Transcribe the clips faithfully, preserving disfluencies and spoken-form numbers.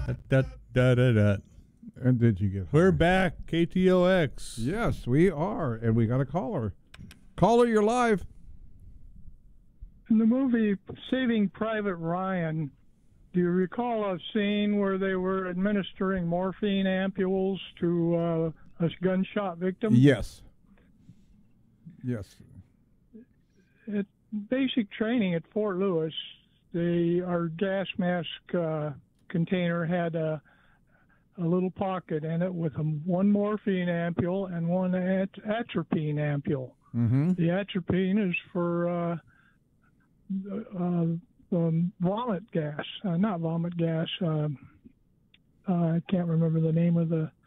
Da, da, da, da. And did you get We're high? back, K T O X. Yes, we are, and we got a caller. Caller, you're live. In the movie Saving Private Ryan, do you recall a scene where they were administering morphine ampules to uh, a gunshot victim? Yes. Yes. At basic training at Fort Lewis, the our gas mask uh, container had a, a little pocket in it with a, one morphine ampule and one at, atropine ampule. Mm-hmm. The atropine is for uh, uh, um, vomit gas, uh, not vomit gas. Uh, uh, I can't remember the name of the.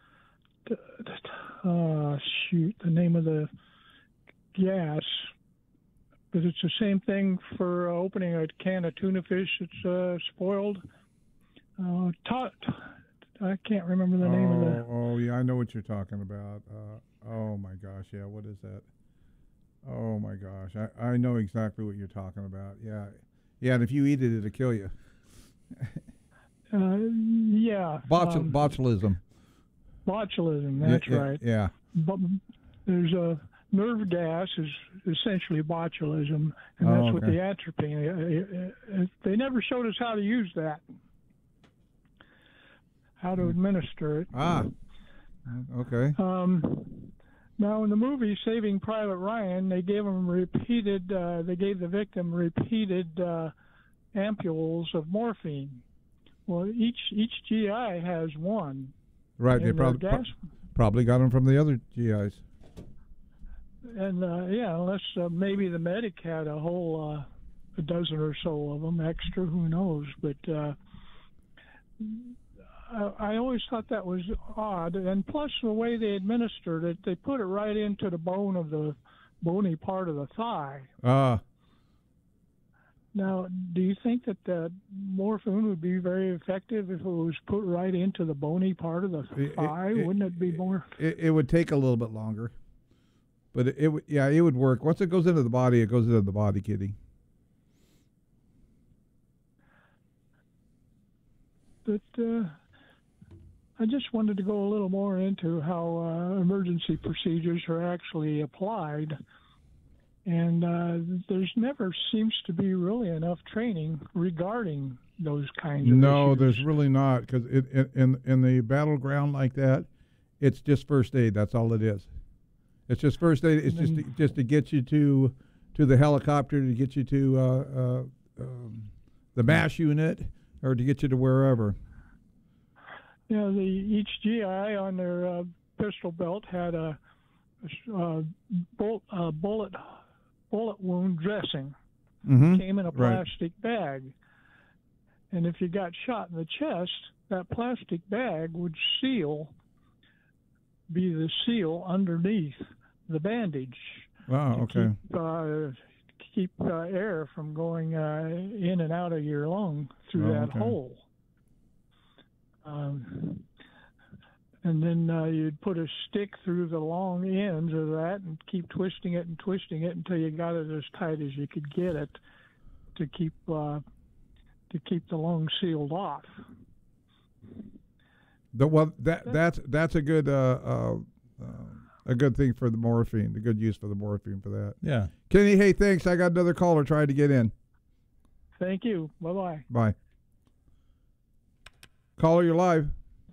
Uh, shoot, the name of the gas. But it's the same thing for uh, opening a can of tuna fish that's uh, spoiled. Uh, tot, I can't remember the oh, name of the. Oh, yeah, I know what you're talking about. Uh, oh, my gosh, yeah, what is that? Oh, my gosh, I, I know exactly what you're talking about. Yeah, yeah, and if you eat it, it'll kill you. uh, yeah. Botul- um, botulism. Botulism, that's yeah, right. Yeah. But there's a nerve gas is essentially botulism, and Oh, that's what okay. the atropine. Uh, uh, they never showed us how to use that, how to administer it. Ah, okay. Um, now, in the movie Saving Private Ryan, they gave him repeated. Uh, they gave the victim repeated uh, ampules of morphine. Well, each each G I has one. Right, they And, uh, probably gas- probably got them from the other G Is. And uh, yeah, unless uh, maybe the medic had a whole uh, a dozen or so of them extra, who knows? But uh, I, I always thought that was odd. And plus, the way they administered it, they put it right into the bone of the bony part of the thigh. Ah, Now, do you think that the morphine would be very effective if it was put right into the bony part of the It- thigh? it- Wouldn't it be more? it, it would take a little bit longer, but it, it would. Yeah, it would work. Once it goes into the body, it goes into the body, Kitty. But uh, I just wanted to go a little more into how uh, emergency procedures are actually applied. And uh, there's never seems to be really enough training regarding those kinds of No, issues. there's really not, because it, it, in in the battleground like that, it's just first aid. That's all it is. It's just first aid. It's just to, just to get you to to the helicopter, to get you to uh, uh, um, the MASH unit, or to get you to wherever. You know, the, each G I on their uh, pistol belt had a, a, bullet, a bullet bullet wound dressing. Mm-hmm. Came in a Right. plastic bag. And if you got shot in the chest, that plastic bag would seal, be the seal underneath the bandage. Wow. to Okay. Keep, uh, keep uh, air from going uh, in and out of your lung through Oh, that okay. hole. Um, and then uh, you'd put a stick through the long ends of that and keep twisting it and twisting it until you got it as tight as you could get it to keep uh, to keep the lung sealed off. The, well, that that's that's a good uh, uh, uh, a good thing for the morphine. The good use for the morphine for that. Yeah. Kenny, hey, thanks. I got another caller trying to get in. Thank you. Bye-bye. Bye. Caller, you're live.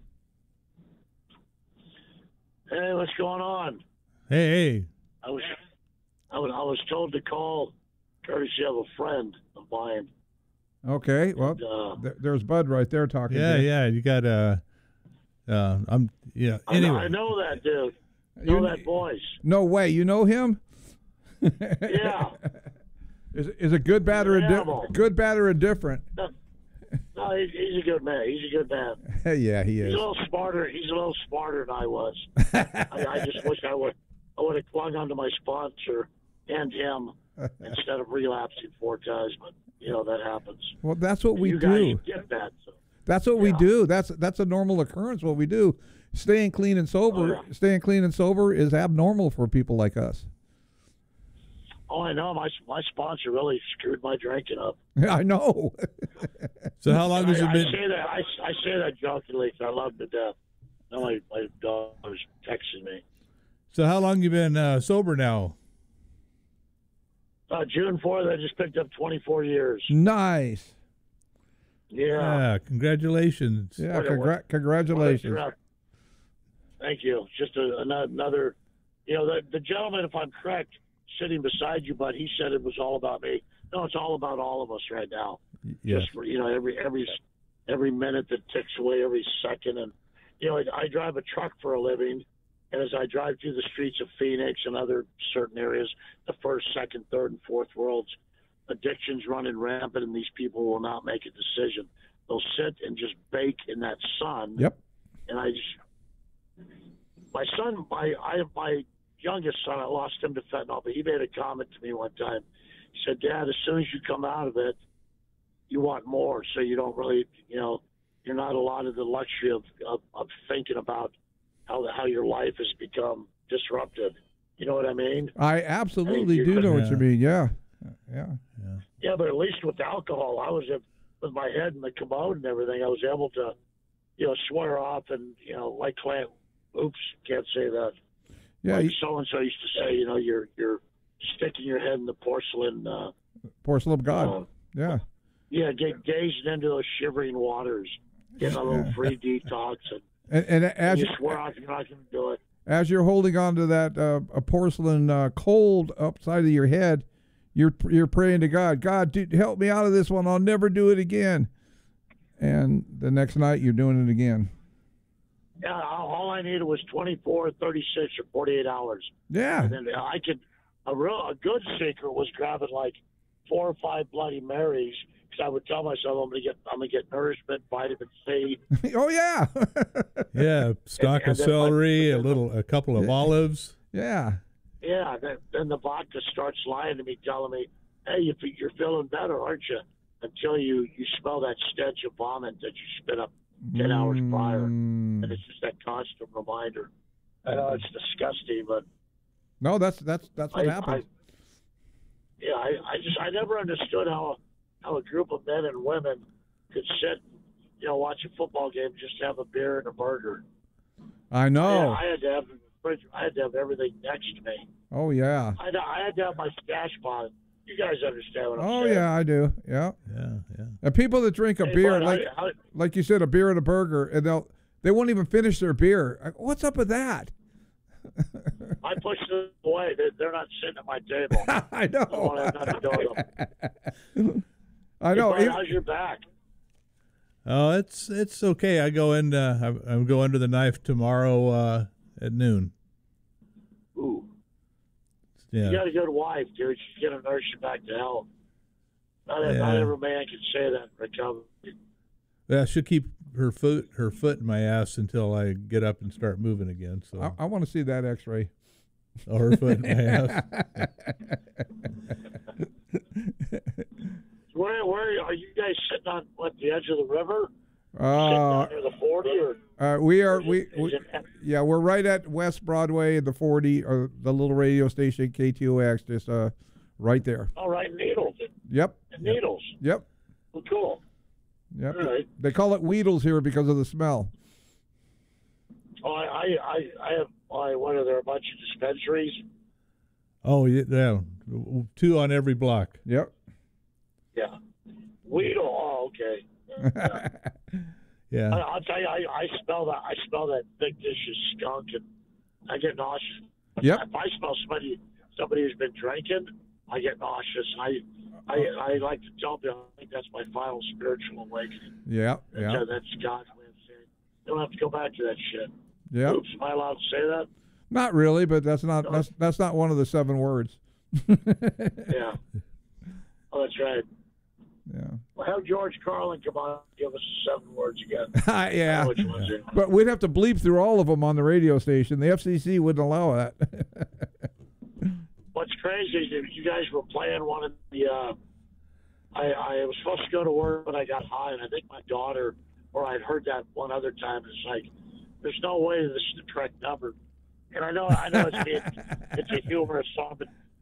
Hey, what's going on? Hey, hey. I was, I was, I was told to call courtesy of a friend of mine. Okay. Well, Uh, th- there's Bud right there talking. Yeah, to you. yeah. You got uh, uh, I'm yeah. I, know, Anyway, I know that dude. I know You- that voice. No way. You know him? Yeah. Is is it good, bad, or Animal. indi- good, bad, or indifferent? No, no he's, he's a good man. He's a good man. Yeah, he He's is. a little smarter. He's a little smarter than I was. I, I just wish I would. I would have clung onto my sponsor and him instead of relapsing four times. But you know that happens. Well, that's what we you do. guys get that. So. That's what we Yeah. do. That's that's a normal occurrence. What we do, staying clean and sober. Oh, yeah. Staying clean and sober is abnormal for people like us. Oh, I know. My my sponsor really screwed my drinking up. I know. So how long has I, it I been? say that I, I say that jokingly 'cause I love him to death. Now my my dog was texting me. So how long you been uh, sober now? Uh, June fourth, I just picked up twenty-four years. Nice. Yeah. Yeah, congratulations. Yeah, What a- congra- what a congratulations. trip. Thank you. Just a, another, you know, the, the gentleman, if I'm correct, sitting beside you, but he said it was all about me. No, it's all about all of us right now. Yes. Just for, you know, every every every minute that ticks away, every second, and you know, I, I drive a truck for a living, and as I drive through the streets of Phoenix and other certain areas, the first, second, third, and fourth worlds, addiction's running rampant, and these people will not make a decision. They'll sit and just bake in that sun. Yep. And I just, my son, my I my youngest son, I lost him to fentanyl, but he made a comment to me one time. He said, "Dad, as soon as you come out of it, you want more, so you don't really, you know, you're not allotted the luxury of of, of thinking about how how your life has become disrupted." You know what I mean? I absolutely you do could- know what you Yeah. mean. Yeah. Yeah. Yeah, but at least with alcohol, I was with my head in the commode and everything. I was able to, you know, swear off and, you know, like Clint. Oops, can't say that. Yeah. Like you- so and so used to say, you know, you're you're sticking your head in the porcelain. Uh, Porcelain of God. uh, Yeah. yeah, get gazing into those shivering waters, getting a little free detox, and, And, and and as you you, swear off you're not going to do it. as you're holding on to that uh, a porcelain uh, cold upside of your head, you're you're praying to God. God, dude, help me out of this one. I'll never do it again. And the next night, you're doing it again. Yeah, all all I needed was twenty-four, thirty-six, or forty-eight hours. Yeah. And then I could, a real, a good secret was grabbing like four or five Bloody Marys, because I would tell myself I'm gonna get, I'm gonna get nourishment, vitamin C. Oh yeah. Yeah, stalk And- of and then, celery, a like- little, a couple of olives. yeah. Yeah, then, then the vodka starts lying to me, telling me, "Hey, you, you're feeling better, aren't you?" Until you you smell that stench of vomit that you spit up ten hours prior, Mm. and it's just that constant reminder. I know it's disgusting, but No, that's that's that's what I, happens. I, yeah, I, I just I never understood how how a group of men and women could sit, you know, watch a football game, just have a beer and a burger. I know. I, I had to have I had to have everything next to me. Oh yeah. I had, to, I had to have my stash pot. You guys understand what I'm Oh saying? yeah, I do. Yeah. Yeah, yeah. And people that drink a Hey, beer, Bud, like how- how- like you said, a beer and a burger, and they'll they won't even finish their beer. I- What's up with that? I push them away. They're, they're not sitting at my table. I I don't want to have know. nothing to do with them. I Hey, know. Bud, Even- how's your back? Oh, it's it's okay. I go in. Uh, I'm, I'm going to the knife tomorrow uh, at noon. Ooh. Yeah. You got a good wife, dude. She's going to nurse you back to health. Not, Yeah. not every man can say that and recover. Yeah, she'll keep her foot her foot in my ass until I get up and start moving again. So, I, I want to see that X-ray. oh, her foot in my ass. Where, where are you guys sitting on what, the edge of the river? Sitting Uh, down near the forty, or uh, we are or is we, it- we is it- yeah we're right at West Broadway, the forty, or the little radio station K T O X, just uh right there. oh, right, Needles. Yep. In Needles. Yep. Well, cool. Yep. All right. They call it Weedles here because of the smell. Oh, I, I, I, I have. I what are there a bunch of dispensaries? Oh yeah, yeah, two on every block. Yep. Yeah. Weedle. Oh, okay. Yeah. Yeah. I, I'll tell you, I, I smell that. I smell that big dish of skunk, and I get nauseous. Yep. If I smell somebody, somebody who's been drinking, I get nauseous. I, I, I like to tell people I think that's my final spiritual awakening. Yeah. That's, Yeah. uh, that's God's way of saying, you don't have to go back to that shit. Yeah. Oops, am I allowed to say that? Not really, but that's not that's that's not one of the seven words. Yeah. Oh, that's right. Yeah. Well, have George Carlin come on and give us the seven words again. I don't yeah. know which ones are- But we'd have to bleep through all of them on the radio station. The F C C wouldn't allow that. What's crazy is that you guys were playing one of the. Uh, I, I was supposed to go to work, but I got high, and I think my daughter, or I'd heard that one other time. It's like, there's no way this is the correct number. And I know, I know it's being, it's a humorous song, but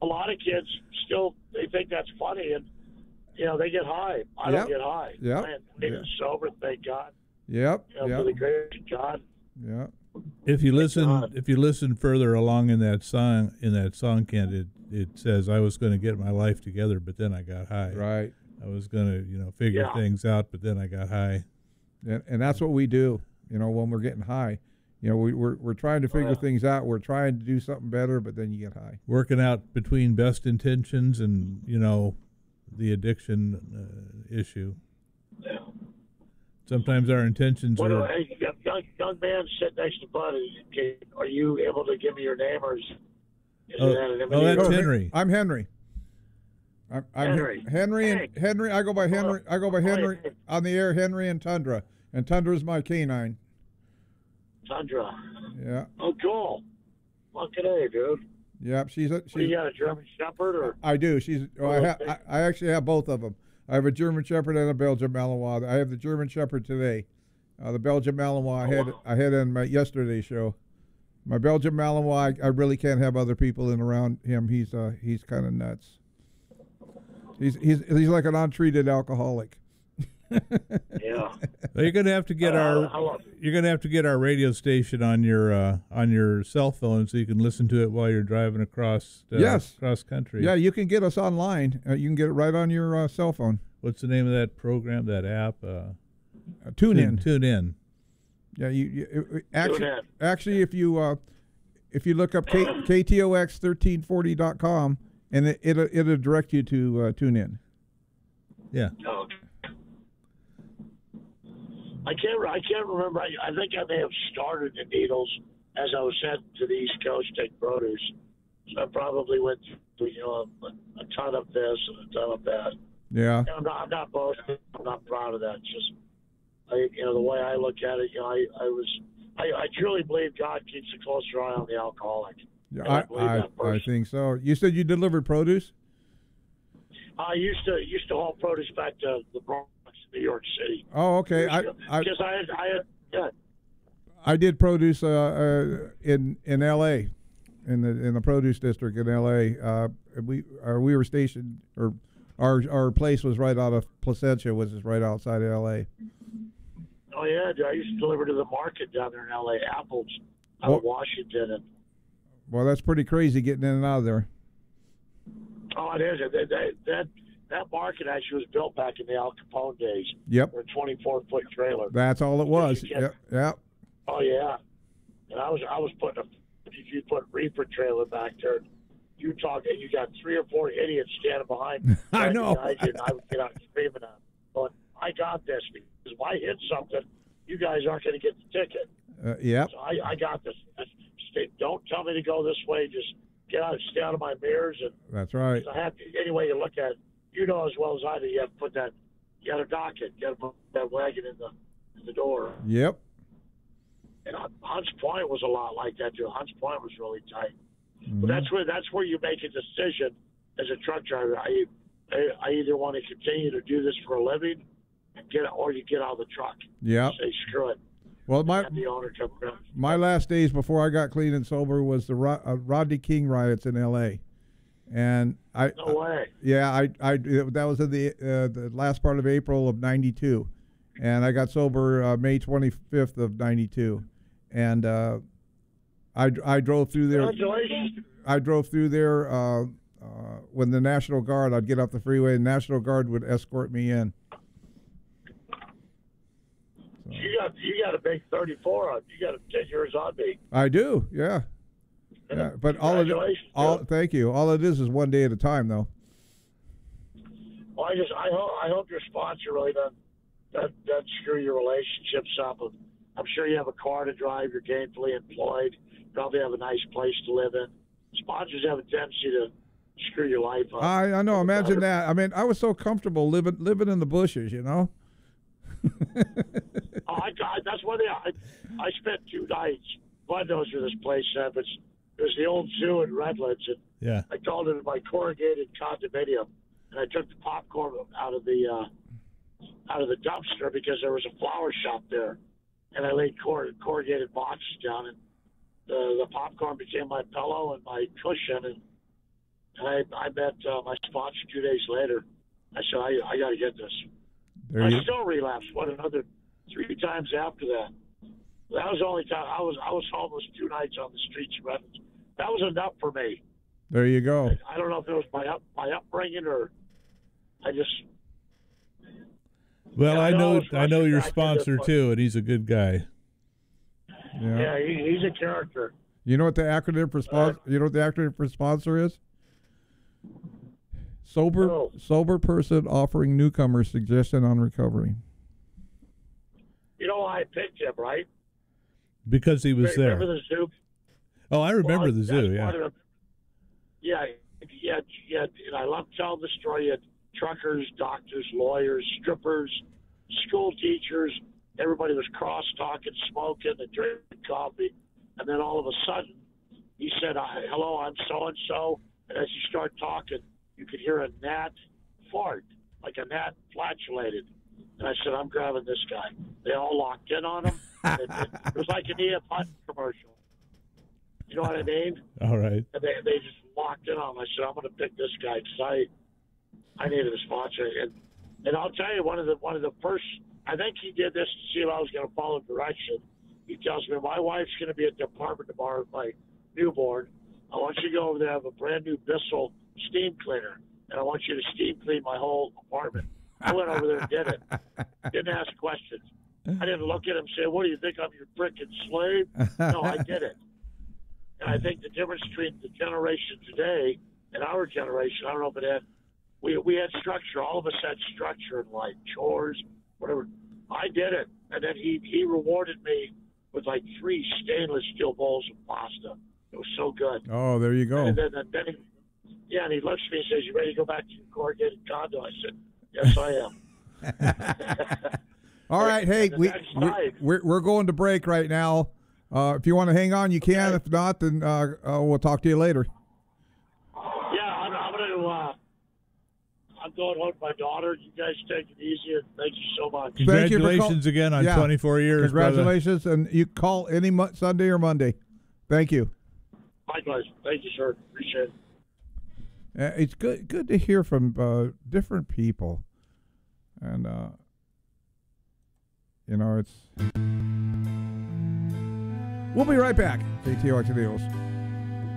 a lot of kids still they think that's funny, and you know they get high. I Yep. don't get high. Yep. Man, I'm Yeah. sober, thank God. Yep. You know, Yep. for the grace of God. Yeah. If you listen, God. if you listen further along in that song, in that song, Kent, it, it says, "I was going to get my life together, but then I got high. Right. I was going to, you know, figure Yeah. things out, but then I got high." And, and that's what we do, you know, when we're getting high. You know, we, we're we're trying to figure yeah. things out. We're trying to do something better, but then you get high. Working out between best intentions and, you know, the addiction uh, issue. Yeah. Sometimes our intentions What do are. I, young, young man sitting next to Bud, can, are you able to give me your name, or is, is Oh, it anonymity? oh, that's Oh, Henry. I'm Henry. I'm, I'm Henry. Henry and Hey. Henry. I go by Henry. I go by Hey. Henry on the air. Henry and Tundra, and Tundra's my canine. Tundra. Yeah. Oh, cool. Look at hey, dude. Yep. She's a. What, She's. you got a German Shepherd, or I do. She's. Oh, I, ha, I, I actually have both of them. I have a German Shepherd and a Belgian Malinois. I have the German Shepherd today. Uh, the Belgian Malinois I had. wow. I had in my yesterday's show. My Belgian Malinois. I, I really can't have other people in around him. He's. Uh. He's kind of nuts. He's. He's. He's like an untreated alcoholic. yeah? Well, you're going to have to get Uh, our. how long- You're going to have to get our radio station on your uh, on your cell phone so you can listen to it while you're driving across uh, Yes. cross country. Yeah, you can get us online. Uh, you can get it right on your uh, cell phone. What's the name of that program? That app? Uh, Uh, tune in. Tune in. Yeah, you, you it- it- actually, Tune in. actually, if you uh, if you look up K, K T O X thirteen forty dot com, and it it'll, it'll direct you to uh, tune in. Yeah. Oh. I can't. re- I can't remember. I, I think I may have started the Needles as I was sent to the East Coast to take produce. So I probably went through, you know, a, a ton of this and a ton of that. Yeah, And I'm not. I'm not boasting. I'm not proud of that. It's just, I, you know, the way I look at it. You know, I, I was. I, I truly believe God keeps a closer eye on the alcoholic. yeah, And I I believe I, that I person. think so. You said you delivered produce. I used to used to haul produce back to the Bronx, New York City. Oh, okay. I I, Because I had. I had. Yeah. I did produce uh, uh, in in L A, in the in the produce district in L A. Uh, we uh, we were stationed, or our our place was right out of Placentia, which is right outside of L A. Oh yeah, dude, I used to deliver to the market down there in L A. Apples out Well- of Washington, and Well, that's pretty crazy getting in and out of there. oh, it is. That that that, that market actually was built back in the Al Capone days. Yep, For a twenty-four foot trailer. that's all it was. You can't- Yep, yep. Oh yeah, and I was I was putting a if you put a reefer trailer back there, you talk and you got three or four idiots standing behind. I know. behind you, and I would get out screaming at them, going, "I got this because if I hit something, you guys aren't going to get the ticket." Uh, yep. So I, I got this. Just stay, don't tell me to go this way. Just get out, stay out of my mirrors. And That's right. I have to, any way you look at it, you know as well as I do. You have to put that. You got to dock it. You got to put that wagon in the in the door. Yep. And Hunts Point was a lot like that too. Hunts Point was really tight. Mhm. But that's where that's where you make a decision as a truck driver. I I, I either want to continue to do this for a living, and get or you get out of the truck. Yep. Say screw it. Well, my Have the owner come around. my last days before I got clean and sober was the Ro- uh, Rodney King riots in L A, and I No way. yeah I I that was in the uh, the last part of April of ninety-two, and I got sober uh, May twenty-fifth of ninety-two, and uh, I I drove through there. Congratulations. I drove through there uh, uh, when the National Guard. I'd get off the freeway, and the National Guard would escort me in. You got you got a big thirty-four on. You got a ten years on me. I do, yeah. Yeah, but all it, Congratulations, all dude. thank you. All it is is one day at a time, though. Well, I just I hope I hope your sponsor really doesn't doesn't, doesn't screw your relationships up. I'm sure you have a car to drive. You're gainfully employed. Probably have a nice place to live in. Sponsors have a tendency to screw your life up. I I know. Imagine that. I mean, I was so comfortable living living in the bushes, you know. Oh, I, I, that's one thing. I, I spent two nights. Bud knows where this place is. But it was the old zoo in Redlands, and Yeah. I called it my corrugated condominium, and I took the popcorn out of the uh, out of the dumpster because there was a flower shop there, and I laid cor- corrugated boxes down, and the the popcorn became my pillow and my cushion, and And I, I met uh, my sponsor two days later. I said, I, I got to get this. There I you, still relapsed. What, another three times after that? That was the only time I was I was homeless two nights on the streets of Redlands. That was enough for me. there you go. I don't know if it was my up, my upbringing or I just. Well, Yeah, I I know always I know watch your it back in sponsor the- too, and he's a good guy. Yeah. Yeah, he, he's a character. You know what the acronym for sponsor? You know what the acronym for sponsor is? Sober, No. sober person offering newcomers suggestion on recovery. You know why I picked him, right? Because he was Remember there. the zoo? Oh, I remember Well, the that's zoo. Yeah. part of the- yeah, yeah, yeah. And I love telling the story. You had truckers, doctors, lawyers, strippers, school teachers. Everybody was cross talking, smoking, and drinking coffee. And then all of a sudden, he said, "I- "Hello, I'm so and so." And as you start talking, you could hear a gnat fart, like a gnat flatulated. And I said, "I'm grabbing this guy." They all locked in on him. it, it, it was like an E F Hutton commercial. You know what I mean? All right. And they they just locked in on him. I said, "I'm going to pick this guy because I I needed a sponsor." And and I'll tell you, one of the one of the first, I think he did this to see if I was going to follow direction. He tells me, "My wife's going to be at the apartment tomorrow with my newborn. I want you to go over there and have a brand new Bissell steam cleaner, and I want you to steam clean my whole apartment." I went over there and did it. Didn't ask questions. I didn't look at him and say, "What do you think? I'm your frickin' slave?" No, I did it. And I think the difference between the generation today and our generation, I don't know if it had, we we had structure. All of us had structure in life, chores, whatever. I did it, and then he he rewarded me with like three stainless steel bowls of pasta. It was so good. Oh, there you go. And then, and then he, yeah, and he looks at me and says, "You ready to go back to your corrugated condo?" I said, "Yes, I am." All right, hey, The we next we- slide. we're we're going to break right now. Uh, if you want to hang on, you can. Okay. If not, then uh, uh, we'll talk to you later. Yeah, I'm, I'm going to. Uh, I'm going home with my daughter. You guys take it easy, and thank you so much. Thank you for call- Congratulations again on Yeah. twenty-four years, brother. Congratulations, and you call any mo- Sunday or Monday. Thank you. Likewise, thank you, sir. Appreciate it. Uh, it's good good to hear from uh, different people, and uh, you know it's. We'll be right back. K T O X News.